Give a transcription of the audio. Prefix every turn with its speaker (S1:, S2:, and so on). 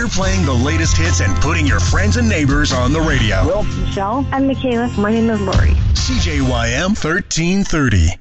S1: playing the latest hits and putting your friends and neighbors on the radio.
S2: Will.
S3: Michelle. I'm Michaela. My name is Lori.
S1: CJYM 1330.